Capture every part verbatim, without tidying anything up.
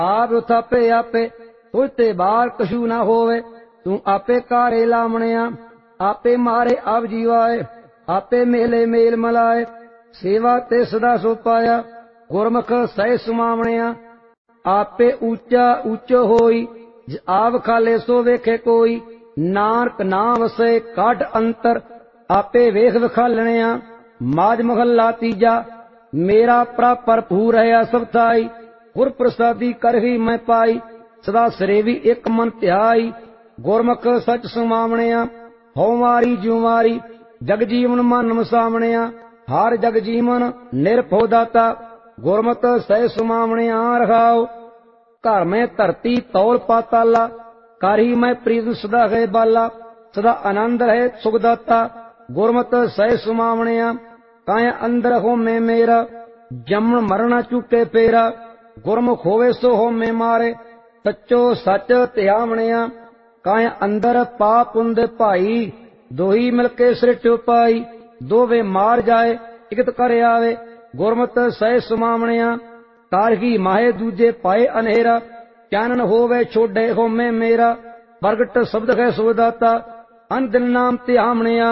आप थापे आपे तुझ ते बाहर कछु ना होवे। तू आपे कारे लावणिया आपे मारे आप जीवाए आपे मेले मेल मलाए। सेवा ते सदा सो पाया गुरमुख सह सुमावणिया। आपे ऊंचा ऊंचो होई आप खाले सो वेखे कोई। नानक नाम वसे काट अंतर आपे वेख विखालणिया। माज महला तीजा मेरा प्रा भरपूर है सब थाई। गुर प्रसादी कर ही मैं पाई सदा सरेवी एक मन ध्याई। गुरमुख सच सुमावणिया हो मारी ज्यू मारी जग जीवन मन मसावणिया। हार जग जीवन निरभो दाता गुरमत सह सुमावणिया रखाओ। घर में धरती तौल पाताला कर ही मैं प्रीत सदा है बाला। सदा आनंद है सुखदाता गुरमत सह सुमावणिया। काया अंदर हो मैं मेरा जमन मरना चुके फेरा। गुरमुख होवे सो हो मैं मारे सच्चो सच त्यावणिया। काया अंदर पाप पुंद भाई दोही मिलके सृष्ट पाई। दोवे मार जाए इकत कर आवे गुरमत सह सुमावणिया। कारही माहे दूजे पाए अनहेरा चानन होवे छोड़े हो मैं मेरा। प्रगट शब्द है सुदाता अंतिम नाम त्यावणिया।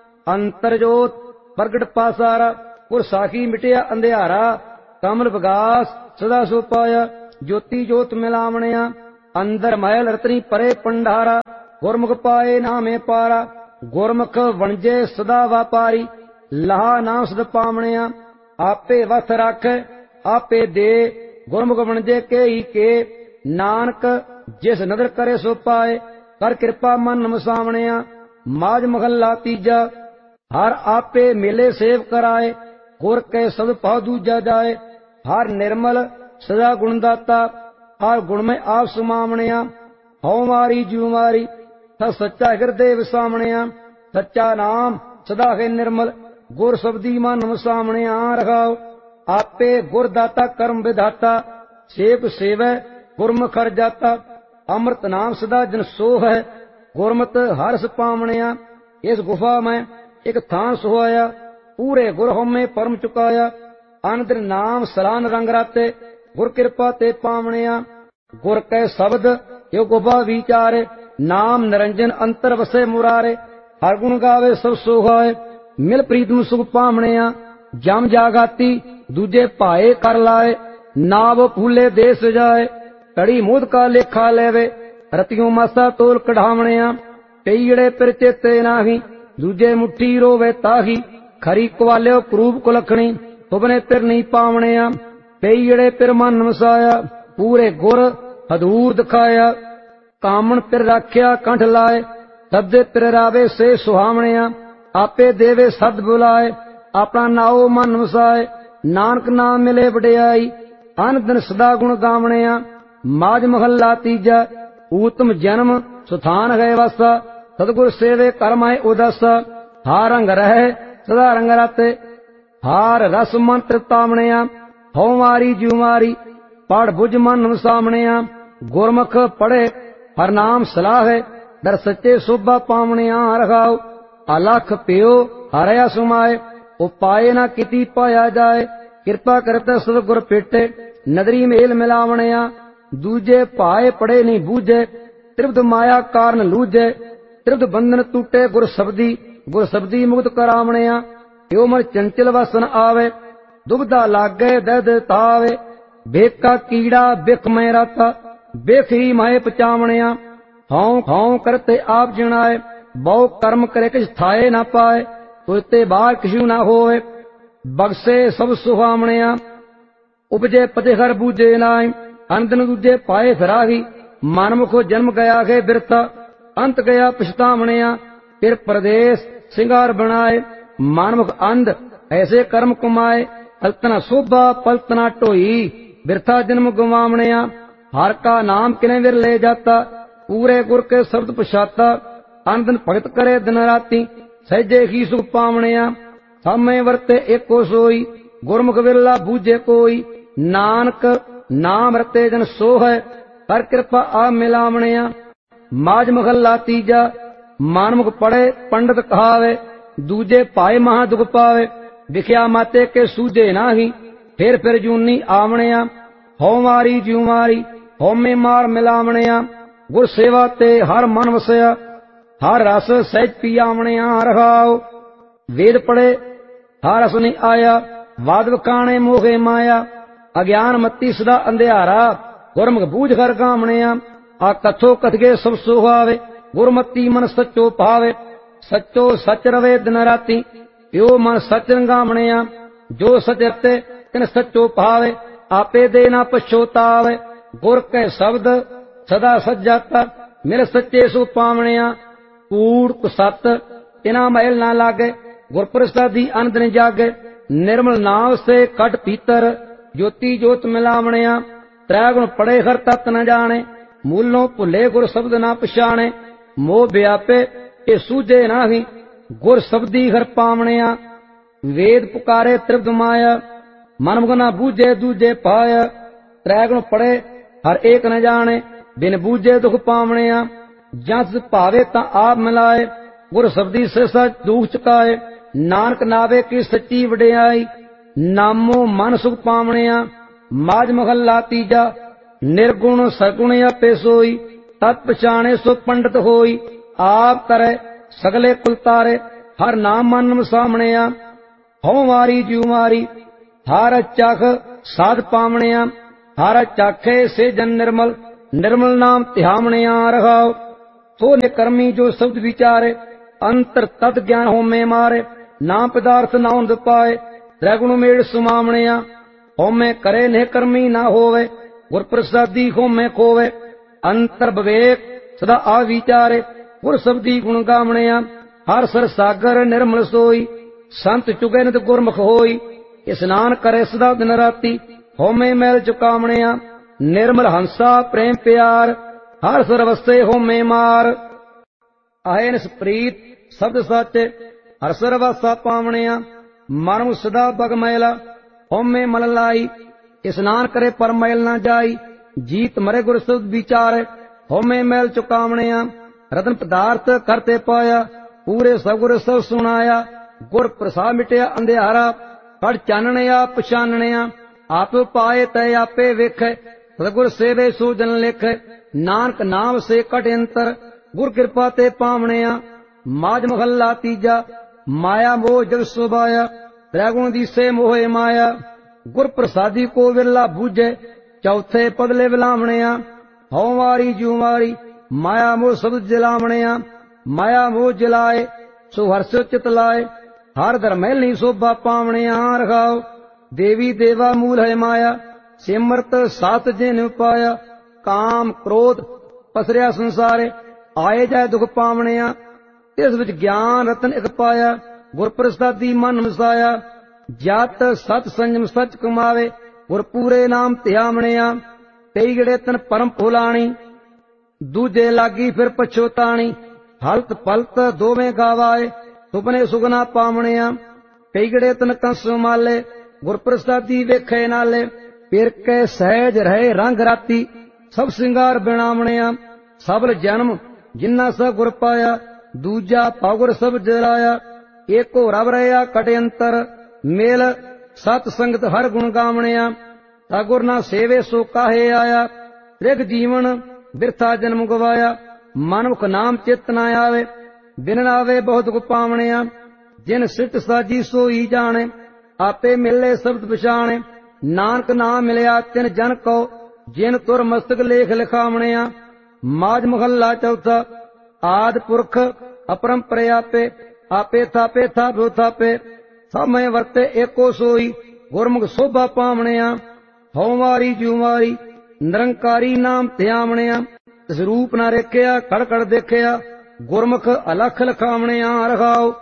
अंतरजोत प्रगट पासारा गुर साखी मिटिया अंधियारा। कमल विगास सदा सो पाया ज्योति जोत मिलावणिया। अंदर महल रतनी परे पंडारा गुरमुख पाए नामे पारा। गुरमुख वणजे सदा व्यापारी लहा नाम सद पावणिया। आपे वथ राखे आपे दे गुरमुख वणजे के ही के। नानक जिस नदर करे सो पाए कर कृपा मन मसावणिया। माज महला तीजा हर आपे मेले सेव कराए गुर के शब्द पाव दूजा जाए। हर निर्मल सदा गुणदाता हर गुण में आप सुमावणिया। हौ मारी ज्यू मारी था सच्चा हृदय विसावणिया। सच्चा नाम सदा है निर्मल गुर शब्दी मन मसावणिया रखाओ। आपे गुरदाता कर्म विधाता सेवक सेवै गुरमुख हर जाता। अमृत नाम सदा जन सो है गुरमत हर्ष पावणिया। इस गुफा में एक थान सोहाया पूरे गुर होमे परम चुकाया। अनंत नाम सलान रंग राते गुर कृपा ते पावणिया। गुर कै शब्द यो गुफा विचारे नाम निरंजन अंतर वसे मुरारे। हर गुण गावे सब सोहाए मिल प्रीतम सुख पावणिया। जम जागाती दूजे भाए कर लाए नाव फूले देश जाए। कड़ी मुद का लेखा लेवे रतियों मासा तोल कढ़ावणिया। पेईड़े पिर चेते नाही दूजे मुट्ठी रोवे ताही। खरी कुवाल्यो क्रूप कुलखणी तुबने पिर नहीं पावणिया। पेईड़े पिर मन मसाया पूरे गुर हदूर दिखाया। कामन पिर राख्या कंठ लाए सदे पिर रावे से सुहावणिया। आपे देवे सद बुलाए अपना नाओ मन वसाए। नानक नाम मिले वडियाई अन दिन सदा गुण गावणिया। माज महला तीजा ऊतम जन्म सुथान गए वासा। सतगुर सेवे कर्माए उदासा। हार रंग रहे सदा रंग राते हार रस मंत्र तावणिया। हौ मारी ज्यू मारी पढ़ बुझ मन वसावणिया। गुरमुख पढ़े हर नाम सलाह है दर सच्चे शोभा पावणिया रखाओ। अलख प्यो हरया सुमाए उपाय ना किती पाया जाए। कृपा करते सतगुर पेटे नदरी मेल मिलावणिया। दूजे पाए पड़े नहीं बूझे त्रिपद माया कारण लूझे। त्रिपद बंधन टूटे गुर शब्दी गुर शब्दी मुक्त करावणिया। यो मन चंचल वसन आवे दुबदा लागे दर्द तावे। बेका कीड़ा बिख में राता बिख ही माए पचावणिया। हौं हौं करते आप जिणाए बहु कर्म करे किछ थाए ना पाए। तुझते बाहर किछु ना होवे बगसे सब सुहावणिया। उपजे पतिहर बूझे नाई अंतन दूजे पाए फिराही। मनमुखो जन्म गया है बिरता अंत गया पछतावणिया। फिर प्रदेश सिंगार बनाए मनमुख अंध ऐसे कर्म कुमाए। पलतना शोभा पलतना टोई बिरथा जन्म गुमावणिया। हर का नाम किने विर ले जाता पूरे गुर के शब्द पछाता। अंधन भगत करे दिन राती सहजे ही सुख पावणिया। सामे वरते एको सोई गुरमुख विरला बूझे कोई। नानक नाम रते जन सो है कर कृपा आ मिलावणिया। माज महला तीजा मानमुख पढ़े पंडित कहावे। दूजे पाए महा दुख पावे दिखया माते के सूझे नाही। फिर फिर जूनी आवणिया। हौ मारी ज्यू मारी ਹਉਮੈ ਮਾਰ ਮਿਲਾਵਣਿਆ। ਗੁਰ ਸੇਵਾ ਤੇ ਹਰ ਮਨ ਵਸਿਆ, ਹਰ ਰਸ ਸਹਿਜ ਪੀਆਵਣਿਆ। ਰਹਾਉ ਵੇਦ ਪੜੇ ਹਰ ਰਸ ਨਹੀਂ ਆਇਆ, ਵਾਦ ਵਕਾਣੇ ਮੋਹੇ ਮਾਇਆ। ਅਗਿਆਨ ਮਤੀ ਸਦਾ ਅੰਧਿਆਰਾ, ਗੁਰਮੁਖ ਬੂਝ ਕਰ ਗਾਵਣਿਆ। ਆ ਕਥੋ ਕਥਗੇ ਸਭ ਸੁਹਾਵੇ, ਗੁਰਮਤੀ ਮਨ ਸੱਚੋ ਭਾਵੇ। ਸੱਚੋ ਸੱਚ ਰਵੇ ਦਿਨ ਰਾਤੀ, ਪਿਓ ਮਨ ਸੱਚ ਰੰਗਾਵਣਿਆ। ਜੋ ਸਚ ਰਤੇ ਤਿਨ ਸੱਚੋ ਭਾਵੇ, ਆਪੇ ਦੇ ਨਾ ਪਛੋਤਾਵੇ। ਗੁਰ ਕੈ ਸ਼ਬਦ ਸਦਾ ਸੱਜਤ, ਮਿਲ ਸੱਚੇ ਸੋ ਪਾਵਣਿਆ। ਕੂੜ ਕੁਸਤ ਤਿਨਾ ਮਹਿਲ ਨਾ ਲਾਗੇ, ਗੁਰ ਪ੍ਰਸਾਦੀ ਅਨੰਦ ਨ ਜਾਗੇ। ਨਿਰਮਲ ਨਾਮ ਸੇ ਕਟ ਪੀਤਰ, ਜੋਤੀ ਜੋਤ ਮਿਲਾਵਣਿਆ। ਤ੍ਰੈ ਗੁਣ ਪੜੇ ਹਰ ਤਤ ਨ ਜਾਣੇ, ਮੂਲੋਂ ਭੁੱਲੇ ਗੁਰ ਸ਼ਬਦ ਨਾ ਪਛਾਣੇ। ਮੋਹ ਵਿਆਪੇ ਇਹ ਸੂਝੇ ਨਾਹੀ, ਗੁਰ ਸ਼ਬਦੀ ਹਰ ਪਾਵਣਿਆ। ਵੇਦ ਪੁਕਾਰੇ ਤ੍ਰਿਪਤ ਮਾਇਆ, ਮਨ ਮੁਗਨਾ ਬੂਝੇ ਦੂਜੇ ਪਾਇਆ। ਤ੍ਰੈ ਗੁਣ ਪੜੇ ਹਰ ਏਕ ਨ ਜਾਣੇ, ਬਿਨ ਬੂਝੇ ਦੁਖ ਪਾਵਣਿਆ। ਜਸ ਭਾਵੇ ਤਾਂ ਆਪ ਮਿਲਾਏ, ਗੁਰ ਸ਼ਬਦੀ ਸੇ ਸਚ ਦੁਖ ਚੁਕਾਏ। ਨਾਨਕ ਨਾਵੇ ਕੀ ਸੱਚੀ ਵਡਿਆਈ, ਨਾਮੋ ਮਨ ਸੁਖ ਪਾਵਣਿਆ। ਮਾਝ ਮਹੱਲਾ ਤੀਜਾ। ਨਿਰਗੁਣ ਸਗੁਣ ਆਪੇ ਸੋਈ, ਤਤ ਪਛਾਣੇ ਸੋ ਪੰਡਤ ਹੋਈ। ਆਪ ਕਰੇ ਸਗਲੇ ਕੁਲ ਤਾਰੇ, ਹਰ ਨਾਮ ਮਨ ਵਸਾਵਣਿਆ। ਹਉ ਮਾਰੀ ਜਿਉ ਮਾਰੀ ਹਰ ਚਖ ਸਾਧ ਪਾਵਣਿਆ। ਹਰ ਚਾਖੇ ਸੇ ਜਨ ਨਿਰਮਲ, ਨਿਰਮਲ ਨਾਮ ਧਿਆਵਣਿਆ। ਰਹਾਉ ਸੋ ਨਿਕਰਮੀ ਜੋ ਸ਼ਬਦ ਵਿਚਾਰੇ, ਅੰਤਰ ਤਤ ਗਿਆਨ ਹਉਮੈ ਮਾਰੇ। ਨਾ ਪਦਾਰਥ ਨਾ ਹੁੰਦ ਪਾਏ, ਤ੍ਰੈ ਗੁਣ ਮੇਲ ਸੁਮਾਵਣਿਆ। ਹਉਮੈ ਕਰੇ ਨਿਹ ਕਰਮੀ ਨਾ ਹੋਵੇ, ਗੁਰ ਪ੍ਰਸਾਦੀ ਹਉਮੈ ਖੋਵੇ। ਅੰਤਰ ਵਿਵੇਕ ਸਦਾ ਆ ਵਿਚਾਰੇ, ਗੁਰ ਸ਼ਬਦੀ ਗੁਣ ਗਾਵਣਿਆ। ਹਰ ਸਰ ਸਾਗਰ ਨਿਰਮਲ ਸੋਈ, ਸੰਤ ਚੁਗੇ ਨਿਤ ਗੁਰਮੁਖ ਹੋਈ। ਇਸਨਾਨ ਕਰੇ ਸਦਾ ਦਿਨ ਰਾਤੀ, ਹਉਮੈ ਮੈਲ ਚੁਕਾਵਣਿਆ। ਨਿਰਮਲ ਹੰਸਾ ਪ੍ਰੇਮ ਪਿਆਰ, ਹਰ ਸਰ ਵਸੇ ਹਉਮੈ ਮਾਰ। ਆਏ ਨਿਸ ਪ੍ਰੀਤ ਸ਼ਬਦ ਸੱਚ, ਹਰ ਸਰ ਵਾਸਾ ਪਾਵਣਿਆ। ਮਨ ਮੁ ਸਦਾ ਬਗ ਮੈਲਾ, ਹਉਮੈ ਮਲ ਲਾਈ। ਇਸਨਾਨ ਕਰੇ ਪਰ ਮੈਲ ਨਾ ਜਾਈ, ਜੀਤ ਮਰੇ ਗੁਰ ਸ਼ਬਦ ਵਿਚਾਰੇ। ਹਉਮੈ ਮੈਲ ਚੁਕਾਵਣਿਆ। ਰਤਨ ਪਦਾਰਥ ਕਰਤੇ ਪਾਇਆ, ਪੂਰੇ ਸਗੁਰ ਸਭ ਸੁਣਾਇਆ। ਗੁਰ ਪ੍ਰਸਾਦ ਮਿਟਿਆ ਅੰਧਿਆਰਾ, ਪੜ ਚਾਨਣਿਆ ਪਛਾਨਣਿਆ। ਆਪ ਪਾਏ ਤੈ ਆਪੇ ਵੇਖੈ, ਸਤਿਗੁਰ ਸੇਵੇ ਸੋ ਜਨ ਲੇਖੈ। ਨਾਨਕ ਨਾਮ ਸੇ ਕਟ ਅੰਤਰ, ਗੁਰ ਕਿਰਪਾ ਤੇ ਪਾਵਣਿਆ। ਮਾਝ ਮਹੱਲਾ ਤੀਜਾ। ਮਾਇਆ ਮੋਹ ਜਗ ਸੁਭਾਇਆ, ਤ੍ਰੈ ਗੁਣ ਦੀਸੇ ਮੋਹੇ ਮਾਇਆ। ਗੁਰ ਪ੍ਰਸਾਦੀ ਕੋ ਵਿਰਲਾ ਬੂਝੈ, ਚੌਥੇ ਪਦਲੇ ਵਿਲਾਵਣਿਆ। ਹਉ ਮਾਰੀ ਜਿਉ ਮਾਰੀ ਮਾਇਆ ਮੋਹ ਸ਼ਬਦ ਜਲਾਵਣਿਆ। ਮਾਇਆ ਮੋਹ ਜਲਾਏ ਸੋ ਹਰਸ ਚਿਤ ਲਾਏ, ਹਰ ਦਰ ਮਹਿਲੀ ਸੋਭਾ ਪਾਵਣਿਆ। ਰਖਾਉ ਦੇਵੀ ਦੇਵਾ ਮੂਲ ਹੈ ਮਾਇਆ, ਸਿਮਰਤ ਸਤ ਜਿਨ ਪਾਇਆ। ਕਾਮ ਕ੍ਰੋਧ ਪਸਰਿਆ ਸੰਸਾਰੇ, ਆਏ ਜਾਏ ਦੁਖ ਪਾਵਣਿਆ। ਇਸ ਵਿੱਚ ਗਿਆਨ ਰਤਨ ਇਕ ਪਾਇਆ, ਗੁਰ ਪ੍ਰਸਾਦੀ ਮਨ ਵਸਾਇਆ। ਜਤ ਸਤ ਸੰਜਮ ਸਚ ਕਮਾਵੇ, ਗੁਰ ਪੂਰੇ ਨਾਮ ਧਿਆਵਣਿਆ। ਕਈ ਗੜੇ ਤਨ ਪਰਮ ਭੁਲਾਣੀ, ਦੂਜੇ ਲਾਗੀ ਫਿਰ ਪਛੋਤਾਣੀ। ਹਲਤ ਪਲਤ ਦੋਵੇਂ ਗਾਵਾਏ, ਸੁਪਨੇ ਸੁਗਨਾ ਪਾਵਣਿਆ। ਕਈ ਗੜੇ ਤਨ ਕੰਸ ਮਾਲੇ, ਗੁਰ ਪ੍ਰਸਾਦੀ ਵੇਖੇ ਨਾਲੇ। ਫਿਰ ਕੇ ਸਹਿਜ ਰਹੇ ਰੰਗ ਰਾਤੀ, ਸਭ ਸਿੰਗਾਰ ਬਿਣਾਵਣਿਆ। ਸਬਲ ਜਨਮ ਜਿਨ੍ਹਾਂ ਸਭ ਗੁਰ ਪਾਇਆ, ਦੂਜਾ ਪਾਗੁਰ ਸਭ ਜਲਾਇਆ। ਏਕੋ ਰਬ ਰਹਿਆ ਕਟ ਅੰਤਰ, ਮੇਲ ਸਤ ਸੰਗਤ ਹਰ ਗੁਣ ਗਾਵਣਿਆ। ਸਗੁਰ ਨਾ ਸੇਵੇ ਸੋ ਕਾਹੇ ਆਇਆ, ਤ੍ਰਿਗ ਜੀਵਨ ਬਿਰਥਾ ਜਨਮ ਗਵਾਇਆ। ਮਨੁਖ ਨਾਮ ਚਿਤ ਨਾ ਆਵੇ, ਬਿਨ ਆਵੇ ਬਹੁਤ ਦੁਖ ਪਾਵਣਿਆ। ਜਿਨ ਸਿੱਟ ਸਾਜੀ ਸੋਈ ਜਾਣੇ, ਆਪੇ ਮਿਲੇ ਸ਼ਬਦ ਪਛਾਣੇ। ਨਾਨਕ ਨਾਮ ਮਿਲਿਆ ਤਿਨ ਜਨ ਕੋ, ਜਿਨ ਤੁਰ ਮਸਤਕ ਲੇਖ ਲਿਖਾਵਣਿਆ। ਮਾਝ ਮਹੱਲਾ ਚੌਥਾ। ਆਦ ਪੁਰਖ ਅਪਰੰਪਰ ਆਪੇ, ਆਪੇ ਥਾਪੇ ਥਾਪੋ ਥਾਪੇ। ਸਭ ਮੈਂ ਵਰਤੇ ਏਕੋ ਸੋਈ, ਗੁਰਮੁਖ ਸੋਭਾ ਪਾਵਣਿਆ। ਹਉ ਮਾਰੀ ਜਿਉ ਮਾਰੀ ਨਿਰੰਕਾਰੀ ਨਾਮ ਧਿਆਵਣਿਆ। ਇਸ ਰੂਪ ਨਾ ਰੇਖਿਆ ਖੜ ਖੜ ਦੇਖਿਆ, ਗੁਰਮੁਖ ਅਲਖ ਲਖਾਵਣਿਆ। ਰਖਾਉ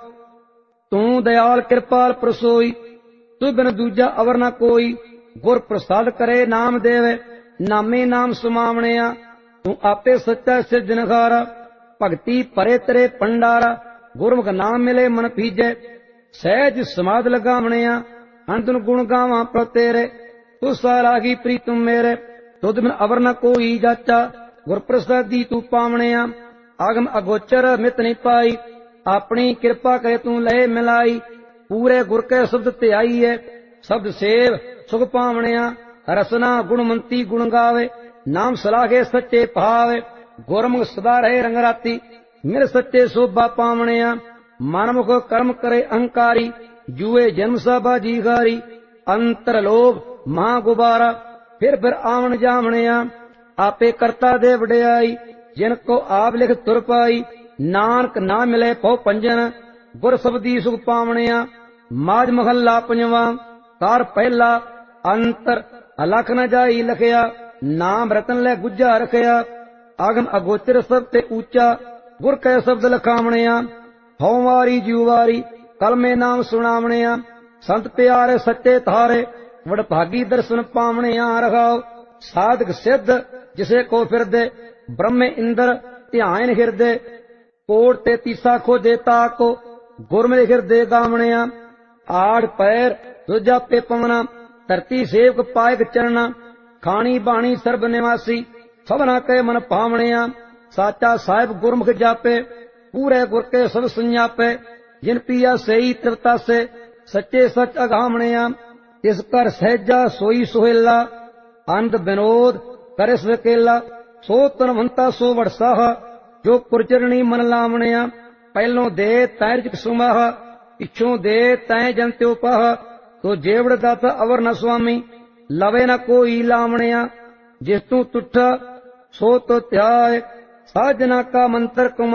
ਤੂੰ ਦਇਆਲ ਕਿਰਪਾਲ ਪ੍ਰਸੋਈ, ਤੁ ਬਿਨ ਦੂਜਾ ਅਵਰ ਨਾ ਕੋਈ। ਗੁਰ ਪ੍ਰਸਾਦ ਕਰੇ ਨਾਮ ਦੇਵੇ, ਨਾਮੇ ਨਾਮ ਸਮਾਵਣਿਆ। ਤੂੰ ਆਪੇ ਸੱਚਾ ਸਿਰਜਣਹਾਰਾ, ਭਗਤੀ ਭਰੇ ਤੇਰੇ ਭੰਡਾਰਾ। ਗੁਰਮੁਖ ਨਾਮ ਮਿਲੇ ਮਨ ਪੀਜੈ, ਸਹਿਜ ਸਮਾਧ ਲਗਾਵਣਿਆ। ਅੰਤਨ ਗੁਣ ਗਾਵਾਂ ਪ੍ਰਭ ਤੇਰੇ, ਤੂੰ ਸਾਰਾਗੀ ਪ੍ਰੀਤਮ ਮੇਰੇ। ਤੁਧ ਬਿਨ ਅਵਰ ਨ ਕੋਈ ਜਾਚਾ, ਗੁਰ ਪ੍ਰਸਾਦੀ ਤੂੰ ਪਾਵਣਿਆ। ਆਗਮ ਅਗੋਚਰ ਮਿਤ ਨਹੀਂ ਪਾਈ, ਆਪਣੀ ਕਿਰਪਾ ਕਰੇ ਤੂੰ ਲਏ ਮਿਲਾਈ। ਪੂਰੇ ਗੁਰ ਕੇ ਸ਼ਬਦ ਧਿਆਈਐ, ਸ਼ਬਦ ਸੇਵ ਸੁਖ ਪਾਵਣਿਆ। ਰਸਨਾ ਗੁਣਮੰਤੀ ਗੁਣ ਗਾਵੇ, ਨਾਮ ਸਲਾਹੇ ਸੱਚੇ ਭਾਵੇ, ਗੁਰਮੁਖ ਸਦਾ ਰਹੇ ਰੰਗ ਰਾਤੀ। ਮਿਲ ਸੱਚੇ ਸੋਭਾ ਪਾਵਣਿਆ, ਮਨਮੁਖ ਕਰਮ ਕਰੇ ਅਹੰਕਾਰੀ। ਜੂਏ ਜਨਮ ਸਭਾ ਜੀਗਾਰੀ, ਅੰਤਰ ਲੋਭ ਮਹਾ ਗੁਬਾਰਾ। ਫਿਰ ਫਿਰ ਆਵਣ ਜਾਵਣਿਆ, ਆਪੇ ਕਰਤਾ ਦੇ ਵਡਿਆਈ। ਜਿਨ ਕੋ ਆਪ ਲਿਖ ਤੁਰ ਪਾਈ, ਨਾਨਕ ਨਾ ਮਿਲੇ ਪਉ ਪੰਜਨ। ਗੁਰ ਸਬਦੀ ਸੁਖ ਪਾਵਣਿਆ, ਮਾਝ ਮਹੱਲਾ ਪੰਜਵਾਂ। ਕਾਰ ਪਹਿਲਾ ਅੰਤਰ ਅਲਖ ਨ ਜਾਈ ਲਖਿਆ, ਨਾਮ ਰਤਨ ਲੈ ਗੁੱਜਾ ਰਖਿਆ। ਅਗਮ ਅਗੋਚਰ ਸਭ ਤੇ ਉੱਚਾ, ਗੁਰ ਕੈ ਸ਼ਬਦ ਲਖਾਵਣਿਆ। ਹਉ ਵਾਰੀ ਜਿਉ ਵਾਰੀ ਕਲਮੇ ਨਾਮ ਸੁਣਾਵਣਿਆ। ਸੰਤ ਪਿਆਰੇ ਸੱਚੇ ਧਾਰੇ, ਵਡਭਾਗੀ ਦਰਸ਼ਨ ਪਾਵਣਿਆ ਰਹਾਉ। ਸਾਧਕ ਸਿੱਧ ਜਿਸੇ ਕੋ ਫਿਰਦੇ, ਬ੍ਰਹਮੇ ਇੰਦਰ ਧਿਆਨ ਹਿਰਦੇ। ਕੋਟ ਤੇ ਤੀਸਾ ਖੋਜੇ ਤਾਕੋ, ਗੁਰਮਿ ਹਿਰਦੇ ਗਾਵਣਿਆ। ਆਠ ਪੈਰ ਦੂਜਾ ਪੇ ਪਵਨਾ, ਧਰਤੀ ਸੇਵਕ ਪਾਇਕ ਚਰਣਾ। ਖਾਣੀ ਬਾਣੀ ਸਰਬ ਨਿਵਾਸੀ, ਸਭਨਾ ਕੇ ਮਨ ਭਾਵਣਿਆ। ਸਾਚਾ ਸਾਹਿਬ ਗੁਰਮੁਖ ਜਾਪੇ, ਪੂਰੇ ਗੁਰ ਕੇ ਸਭ ਸੁਣਾਪੇ। ਜਿਨ ਪੀਆ ਸਈ ਤ੍ਰਿਪਤਾਸੇ, ਸੱਚੇ ਸੱਚ ਅਗਾਵਣਿਆ। ਇਸ ਕਰ ਸਹਿਜਾ ਸੋਈ ਸੁਹੇਲਾ, ਅੰਧ ਬਿਨੋਦ ਕਰੇ ਸਵੇਕੇਲਾ। ਸੋ ਤਨਵੰਤਾ ਸੋ ਵਡਸਾਹ, ਜੋ ਪੁਰਚਰਣੀ ਮਨ ਲਾਵਣਿਆ। ਪਹਿਲੋਂ ਦੇ ਤੈ ਰਿਜਕ ਸੁਮਾਹ, ਪਿੱਛੋਂ ਦੇ ਤੈ ਜਨ ਤਿਉ ਪਾਹ। ਤੋ ਜੇਵੜ ਦਾਤਾ ਅਵਰ ਨ ਸੁਆਮੀ, ਲਵੇ ਨ ਕੋਈ ਲਾਵਣਿਆ। ਜਿਸ ਤੂੰ ਤੁਠਾ ਸੋ ਤੋ ਧਿਆਏ, ਸਾਜਨਾ ਕਾ ਮੰਤਰ ਕੁਮਾ।